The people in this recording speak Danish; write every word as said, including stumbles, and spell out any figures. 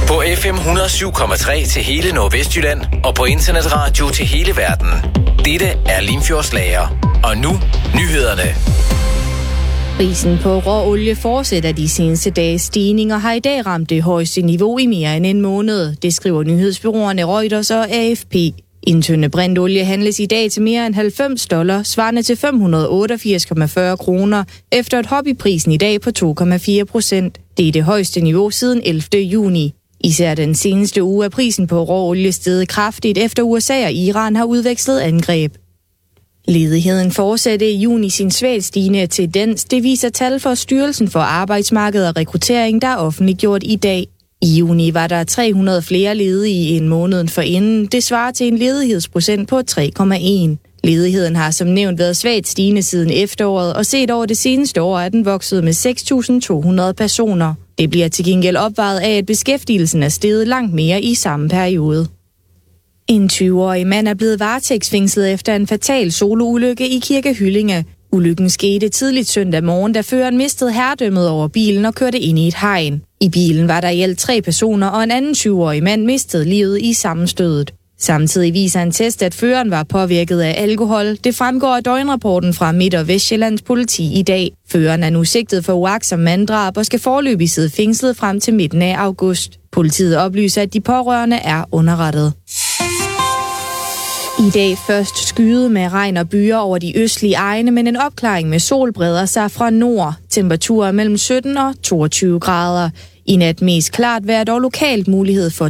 På F M et hundrede og syv komma tre til hele Nordvestjylland og på internetradio til hele verden. Dette er Limfjords Lager. Og nu, nyhederne. Prisen på råolie fortsætter de seneste dages stigninger, har i dag ramt det højeste niveau i mere end en måned. Det skriver nyhedsbureauerne Reuters og A F P. En tønde brintolie handles i dag til mere end halvfems dollar, svarende til fem hundrede og otteogfirs komma fyrre kroner, efter et hop i prisen i dag på to komma fire procent. Det er det højeste niveau siden ellevte juni. Især den seneste uge er prisen på råolie steget kraftigt, efter U S A og Iran har udvekslet angreb. Ledigheden fortsatte i juni sin svagt stigende tendens. Det viser tal fra Styrelsen for Arbejdsmarked og Rekruttering, der er offentliggjort i dag. I juni var der tre hundrede flere ledige end måneden forinden. Det svarer til en ledighedsprocent på tre komma en. Ledigheden har som nævnt været svagt stigende siden efteråret, og set over det seneste år er den vokset med seks tusind to hundrede personer. Det bliver til gengæld opvejet af, at beskæftigelsen er steget langt mere i samme periode. En tyve-årig mand er blevet varetægtsfængslet efter en fatal soloulykke i Kirke Hyllinge. Ulykken skete tidligt søndag morgen, da føreren mistede herredømmet over bilen og kørte ind i et hegn. I bilen var der i alt tre personer, og en anden tyve-årig mand mistede livet i sammenstødet. Samtidig viser en test, at føreren var påvirket af alkohol. Det fremgår af døgnrapporten fra Midt- og Vestjyllands politi i dag. Føreren er nu sigtet for uagtsomt manddrab og skal foreløbig sidde fængslet frem til midten af august. Politiet oplyser, at de pårørende er underrettet. I dag først skyet med regn og byer over de østlige egne, men en opklaring med sol breder sig fra nord. Temperaturer mellem sytten og toogtyve grader. I nat mest klart vejr, dog lokalt mulighed for